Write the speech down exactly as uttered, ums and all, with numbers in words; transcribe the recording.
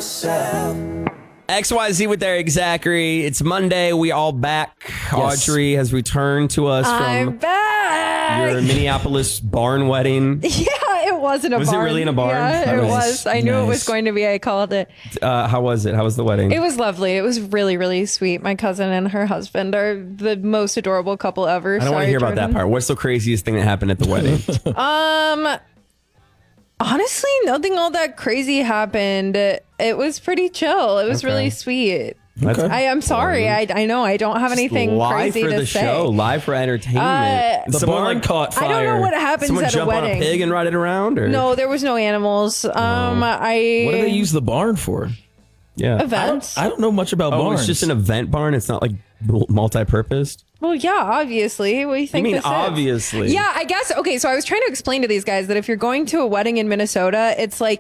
myself. X Y Z with Eric Zachary. It's Monday. We all back. Yes. Audrey has returned to us I'm from back. your Minneapolis barn wedding. Yeah, it wasn't a Was it barn. really in a barn? Yeah, it Nice. was. I knew it was Nice. going to be. I called it. Uh, how was it? How was the wedding? It was lovely. It was really, really sweet. My cousin and her husband are the most adorable couple ever. I don't want to hear about that part. What's the craziest thing that happened at the wedding? Um, honestly, nothing all that crazy happened. It was pretty chill. It was Okay. really sweet. That's I am sorry. I, I know I don't have anything live crazy for to the say. show, live for entertainment. Uh, The Someone barn like caught fire. I don't know what happens someone at a jump wedding. on a pig and ride it around, or No, there was no animals. Um, I What do they use the barn for? yeah. events. I don't know much about Oh, barns. it's just an event barn. It's not like multi-purposed. Well, yeah, obviously. What do you You think? mean this is? obviously? Yeah, I guess. Okay, so I was trying to explain to these guys that if you're going to a wedding in Minnesota, it's like